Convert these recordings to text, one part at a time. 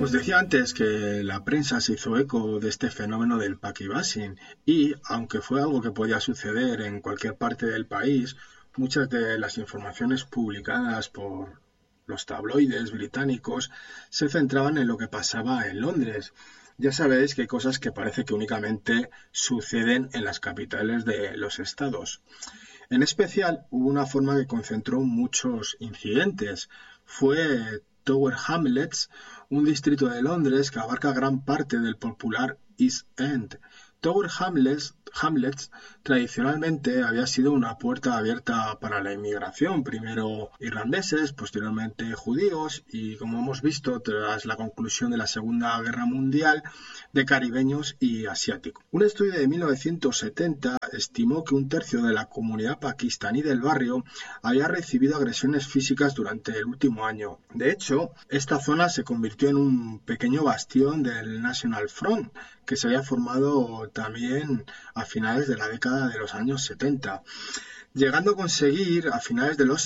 Os decía antes que la prensa se hizo eco de este fenómeno del paquibashing y, aunque fue algo que podía suceder en cualquier parte del país, muchas de las informaciones publicadas por los tabloides británicos se centraban en lo que pasaba en Londres. Ya sabéis que hay cosas que parece que únicamente suceden en las capitales de los estados. En especial, hubo una forma que concentró muchos incidentes. Fue Tower Hamlets, un distrito de Londres que abarca gran parte del popular East End. Tower Hamlets tradicionalmente había sido una puerta abierta para la inmigración, primero irlandeses, posteriormente judíos y, como hemos visto tras la conclusión de la Segunda Guerra Mundial, de caribeños y asiáticos. Un estudio de 1970 estimó que un tercio de la comunidad pakistaní del barrio había recibido agresiones físicas durante el último año. De hecho, esta zona se convirtió en un pequeño bastión del National Front, que se había formado también a finales de la década de los años 70, llegando a conseguir a finales de los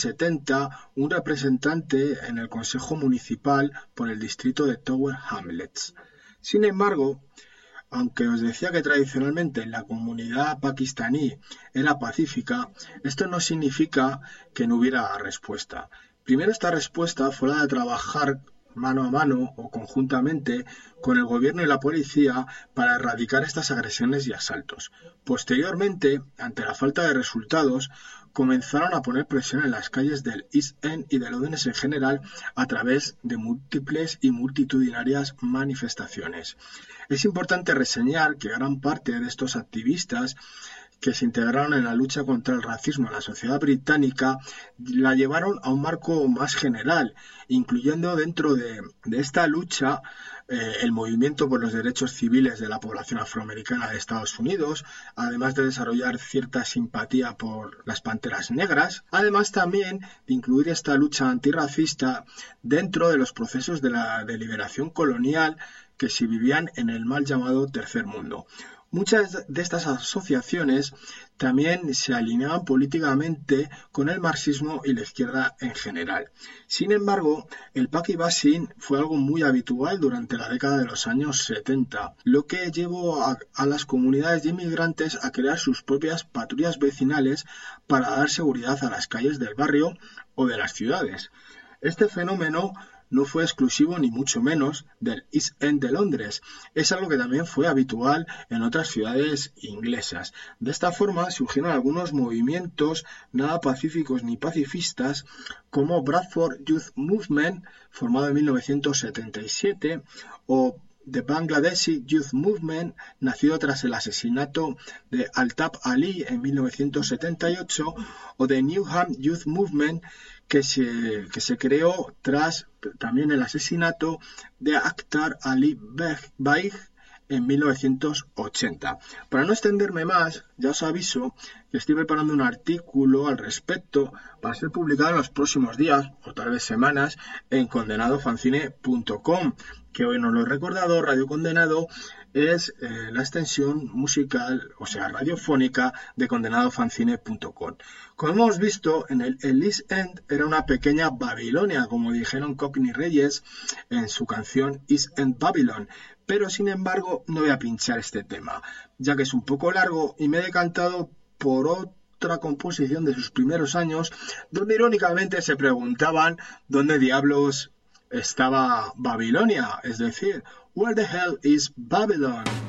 70 un representante en el Consejo Municipal por el distrito de Tower Hamlets. Sin embargo, aunque os decía que tradicionalmente la comunidad pakistaní era pacífica, esto no significa que no hubiera respuesta. Primero, esta respuesta fue la de trabajar mano a mano o conjuntamente con el gobierno y la policía para erradicar estas agresiones y asaltos. Posteriormente, ante la falta de resultados, comenzaron a poner presión en las calles del East End y de Londres en general a través de múltiples y multitudinarias manifestaciones. Es importante reseñar que gran parte de estos activistas que se integraron en la lucha contra el racismo en la sociedad británica la llevaron a un marco más general, incluyendo dentro de esta lucha el movimiento por los derechos civiles de la población afroamericana de Estados Unidos, además de desarrollar cierta simpatía por las panteras negras, además también de incluir esta lucha antirracista dentro de los procesos de la liberación colonial que se vivían en el mal llamado Tercer Mundo. Muchas de estas asociaciones también se alineaban políticamente con el marxismo y la izquierda en general. Sin embargo, el paquibashing fue algo muy habitual durante la década de los años 70, lo que llevó a las comunidades de inmigrantes a crear sus propias patrullas vecinales para dar seguridad a las calles del barrio o de las ciudades. Este fenómeno no fue exclusivo ni mucho menos del East End de Londres, es algo que también fue habitual en otras ciudades inglesas. De esta forma surgieron algunos movimientos nada pacíficos ni pacifistas como Bradford Youth Movement, formado en 1977, o The Bangladeshi Youth Movement, nacido tras el asesinato de Altaf Ali en 1978, o The Newham Youth Movement, que se creó tras también el asesinato de Akhtar Ali Baig en 1980. Para no extenderme más, ya os aviso que estoy preparando un artículo al respecto para ser publicado en los próximos días o tal vez semanas en condenadofanzine.com, que hoy no lo he recordado. Radio Condenado es la extensión musical, o sea, radiofónica de condenadofanzine.com. Como hemos visto, en el East End era una pequeña Babilonia, como dijeron Cockney Reyes en su canción East End Babylon, pero sin embargo no voy a pinchar este tema, ya que es un poco largo y me he decantado por otra composición de sus primeros años, donde irónicamente se preguntaban dónde diablos estaba Babilonia, es decir, where the hell is Babylon?